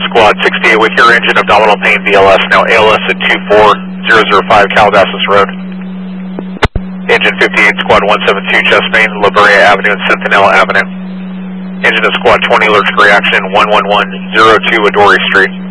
Squad 68 with your engine, abdominal pain, BLS, now ALS at 24005 Calabasas Road. Engine 58, Squad 172, chest pain, La Brea Avenue and Centinela Avenue. Engine of Squad 20, allergic reaction, 11102 Adori Street.